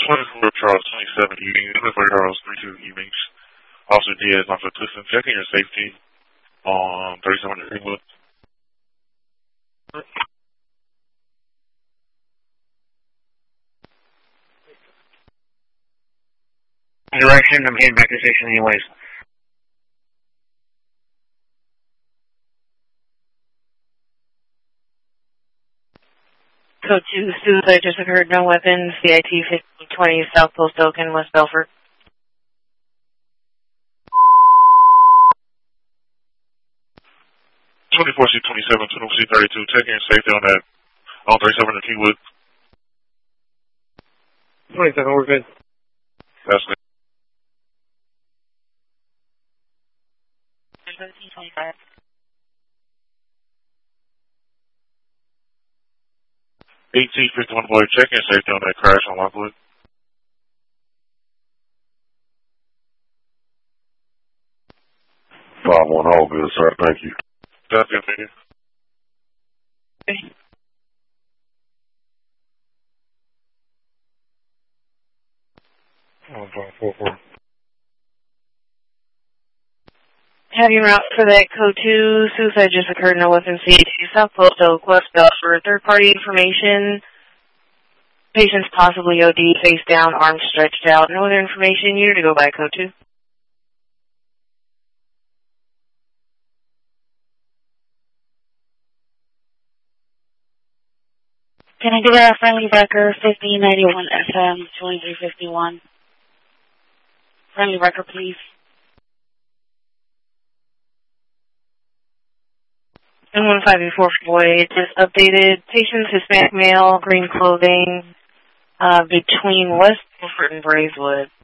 24 Charles 27 evening, 24 Charles 32 evenings. Officer Diaz, Officer Clifton, checking your safety on 3700 Greenwood. Direction, I'm heading back to the station anyways. Code 2, suicide just occurred, no weapons, CIT 1520, South Post Oaken, West Belfort. C-27, 24C-32, checking your safety on that, on 3700 Keywood. 27, we're good. That's good. 1725. 1851 boy, checking your safety on that crash on Lockwood. 5-1, all good, sir. Thank you. That's good, thank you. Okay. Heavy route for that code 2, suicide just occurred, no weapons, CIT, South Post Oak, West Belfort, third party information, patients possibly OD, face down, arms stretched out, no other information, you're to go by code 2. Can I give a friendly record 1591 FM 2351? Friendly record, please. And 1584 Floyd, just updated. Patients, Hispanic male, green clothing, between West Belfort and Braeswood.